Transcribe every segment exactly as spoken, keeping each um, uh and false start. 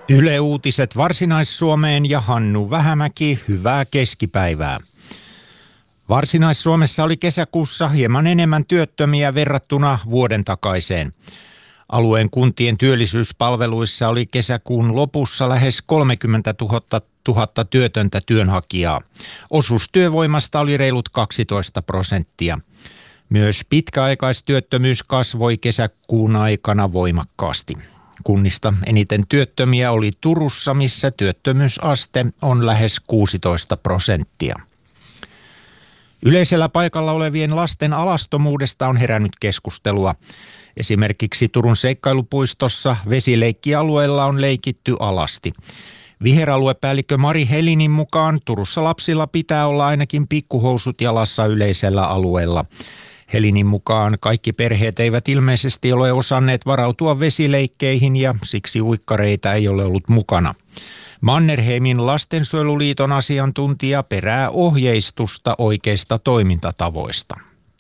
Yle Uutiset Varsinais-Suomeen ja Hannu Vähämäki, hyvää keskipäivää. Varsinais-Suomessa oli kesäkuussa hieman enemmän työttömiä verrattuna vuoden takaiseen. Alueen kuntien työllisyyspalveluissa oli kesäkuun lopussa lähes kolmekymmentätuhatta työtöntä työnhakijaa. Osuus työvoimasta oli reilut kaksitoista prosenttia. Myös pitkäaikaistyöttömyys kasvoi kesäkuun aikana voimakkaasti. Kunnista eniten työttömiä oli Turussa, missä työttömyysaste on lähes kuusitoista prosenttia. Yleisellä paikalla olevien lasten alastomuudesta on herännyt keskustelua. Esimerkiksi Turun seikkailupuistossa vesileikkialueella on leikitty alasti. Viheraluepäällikkö Mari Helinin mukaan Turussa lapsilla pitää olla ainakin pikkuhousut jalassa yleisellä alueella. Helinin mukaan kaikki perheet eivät ilmeisesti ole osanneet varautua vesileikkeihin ja siksi uikkareita ei ole ollut mukana. Mannerheimin lastensuojeluliiton asiantuntija perää ohjeistusta oikeista toimintatavoista.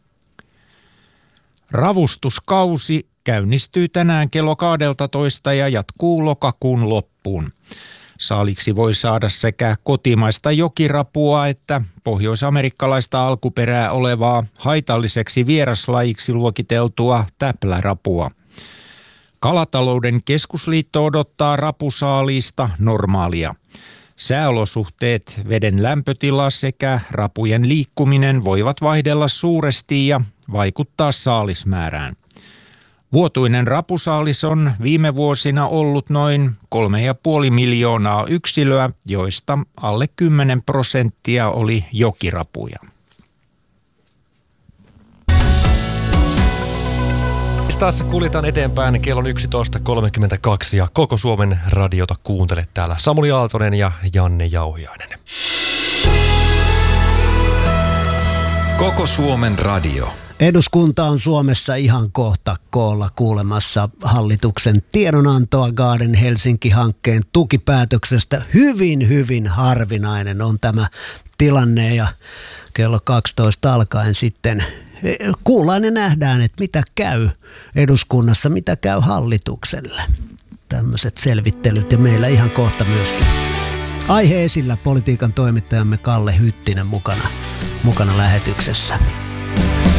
Ravustuskausi käynnistyy tänään kello kaksitoista ja jatkuu lokakuun loppuun. Saaliksi voi saada sekä kotimaista jokirapua että pohjoisamerikkalaista alkuperää olevaa haitalliseksi vieraslajiksi luokiteltua täplärapua. Kalatalouden keskusliitto odottaa rapusaaliista normaalia. Sääolosuhteet, veden lämpötila sekä rapujen liikkuminen voivat vaihdella suuresti ja vaikuttaa saalismäärään. Vuotuinen rapusaalis on viime vuosina ollut noin kolme pilkku viisi miljoonaa yksilöä, joista alle kymmenen prosenttia oli jokirapuja. Taas kuljetaan eteenpäin kello yksitoista kolmekymmentäkaksi ja koko Suomen radiota kuuntelet täällä Samuli Aaltonen ja Janne Jauhiainen. Koko Suomen radio. Eduskunta on Suomessa ihan kohta koolla kuulemassa hallituksen tiedonantoa Garden Helsinki-hankkeen tukipäätöksestä. Hyvin, hyvin harvinainen on tämä tilanne ja kello kaksitoista alkaen sitten kuullaan ja nähdään, että mitä käy eduskunnassa, mitä käy hallitukselle. Tämmöiset selvittelyt ja meillä ihan kohta myöskin aihe esillä politiikan toimittajamme Kalle Hyttinen mukana, mukana lähetyksessä.